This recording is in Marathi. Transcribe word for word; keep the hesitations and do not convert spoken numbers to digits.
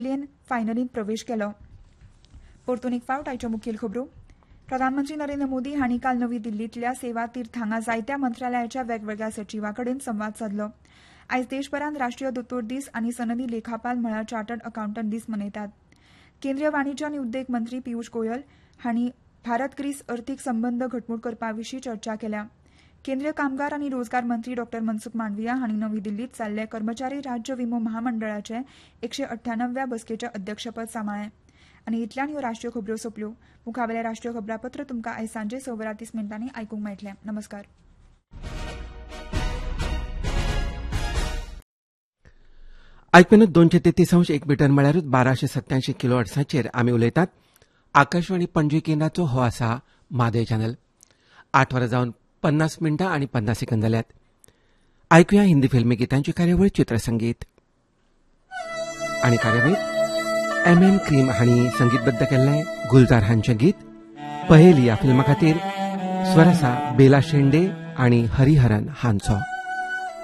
ऑस्ट्रेलियन फायनलींत प्रवेश केलो. परतून एक फावट आयच्यो मुखेल खबरो. प्रधानमंत्री नरेंद्र मोदी हांणी काल नवी दिल्लींतल्या सेवा तीर्थ हांगा जायत्या मंत्रालयाच्या वेगवेगळ्या सचिवां कडेन संवाद सादलो. आयज देशभरांत राष्ट्रीय दोतोर दीस आनी सनदी लेखापाल म्हळ्यार चार्टर्ड अकावंटंट दीस मनयतात. केंद्रीय वाणिज्य आनी उद्देग मंत्री पियुष गोयल हांणी भारत ग्रीस अर्थीक संबंद घटमूट करपा विशीं चर्चा केल्या. केंद्रीय कामगार आनी रोजगार मंत्री डॉ मनसुख मांडविया हांणी नवी दिल्लींत जाल्ले कर्मचारी राज्य विमो महामंडळाचे एकशे अठ्ठ्याण्णव्या बसकेचें अध्यक्षपद सांबाळ्ळें. आनी इतल्यान ह्यो राष्ट्रीय खबरो सोंपल्यो. मुखावेलें राष्ट्रीय खबरापत्र तुमकां आयज सांजे स वरां तीस मिनटांनी आयकूंक मेळटलें. नमस्कार. आयकून दोनशे तेत्तीस अंश एक मिटर म्हळ्यारूच बाराशे सत्यांयशी किलो हर्ट्साचेर आमी उलयतात. आकाशवाणी पणजी केंद्राचो हो आसा मादय चॅनल. आठ वरां जावन पन्नास मिनटां आनी पन्नास सेकंद जाल्यात. आयकुया हिंदी फिल्मी गितांची कार्यावळ चित्रसंगीत. आनी कार्यावळीत एम एम क्रीम हांणी संगीतबद्ध केल्लें गुलजार हांचें गीत पहेली ह्या फिल्मा खातीर स्वर आसा बेला शेंडे आनी हरिहरन हांचो.